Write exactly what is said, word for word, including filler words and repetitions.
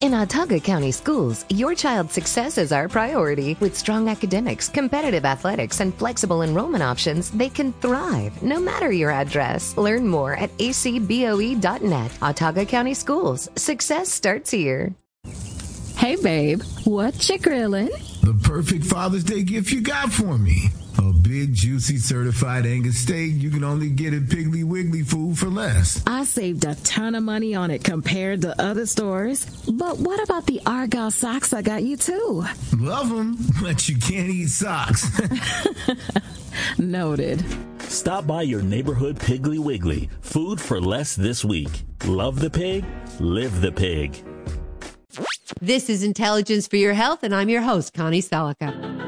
In Autauga County Schools, your child's success is our priority. With strong academics, competitive athletics, and flexible enrollment options, they can thrive no matter your address. Learn more at a c b o e dot net. Autauga County Schools. Success starts here. Hey, babe. What you grilling? The perfect Father's Day gift you got for me. A big, juicy, certified Angus steak you can only get at Piggly Wiggly food for less. I saved a ton of money on it compared to other stores. But what about the Argyle socks I got you, too? Love them, but you can't eat socks. Noted. Stop by your neighborhood Piggly Wiggly. Food for less this week. Love the pig, live the pig. This is Intelligence for Your Health, and I'm your host, Connie Selica.